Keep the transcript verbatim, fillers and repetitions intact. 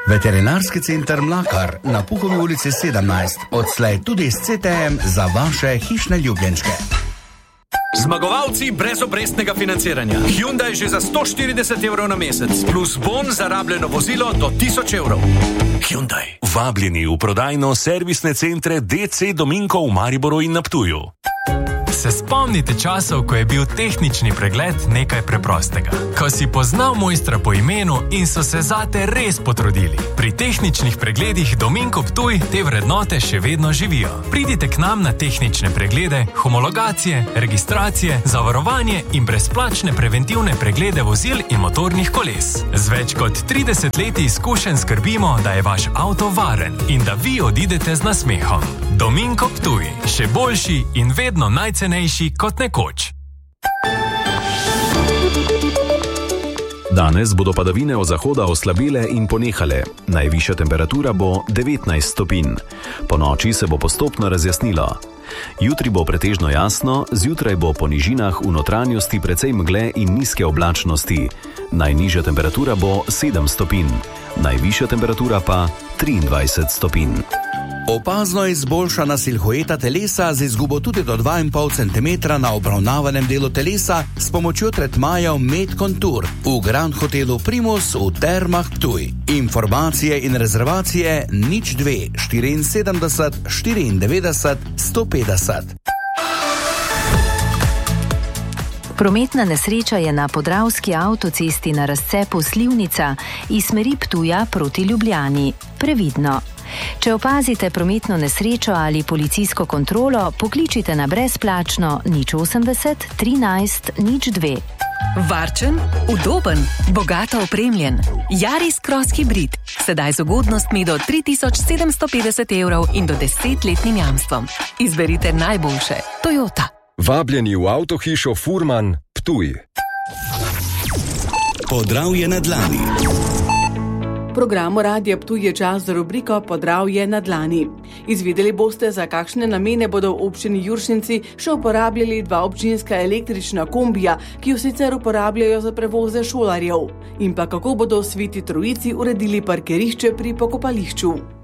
Veterinarski center Mlakar na Puhovi ulici sedemnajst, odslej tudi s C T M za vaše hišne ljubljenčke. Zmagovalci brezobrestnega financiranja. Hyundai že za sto štirideset evrov na mesec, plus bon za rabljeno vozilo do tisoč evrov. Hyundai. Vabljeni v prodajno servisne centre D C Dominko v Mariboru in na Ptuju. Se spomnite časov, ko je bil tehnični pregled nekaj preprostega? Ko si poznal mojstra po imenu in so se zate res potrudili. Pri tehničnih pregledih Dominko Ptuj te vrednote še vedno živijo. Pridite k nam na tehnične preglede, homologacije, registracije, zavarovanje in brezplačne preventivne preglede vozil in motornih koles. Z več kot trideset leti izkušenj skrbimo, da je vaš avto varen in da vi odidete z nasmehom. Dominko Ptuj, še boljši in vedno najcenejši kot nekoč. Danes bodo padavine od zahoda oslabile in ponehale. Najvišja temperatura bo devetnajst stopinj. Po noči se bo postopno razjasnilo. Jutri bo pretežno jasno, zjutraj bo po nižinah v notranjosti precej megle in nizke oblačnosti. Najnižja temperatura bo sedem stopinj, najvišja temperatura pa triindvajset stopinj. Opazno izboljšana silhueta telesa z izgubo tudi do dva in pol centimetra na obravnavanem delu telesa s pomočjo tretmajev Med Contour v Grand Hotelu Primus v Termah Ptuj. Informacije in rezervacije nič dve štiriinsedemdeset štiriindevetdeset sto petdeset. Prometna nesreča je na podravski avtocesti na razcepu Slivnica iz smeri Ptuja proti Ljubljani. Previdno. Če opazite prometno nesrečo ali policijsko kontrolo, pokličite na brezplačno nič osemdeset trinajst nič dve. Varčen, udoben, bogato opremljen. Yaris Cross Hybrid. Sedaj z ugodnostmi do tri tisoč sedemsto petdeset evrov in do desetletnim jamstvom. Izberite najboljše. Toyota. Vabljeni v avtohišo Furman, Ptuj. Podravje na dlani. V programu Radia Ptuj je čas za rubriko Podravje na dlani. Izvedeli boste, za kakšne namene bodo v občini Juršinci še uporabljali dva občinska električna kombija, ki jo sicer uporabljajo za prevoze šolarjev. In pa kako bodo v Sveti Trojici uredili parkirišče pri pokopališču.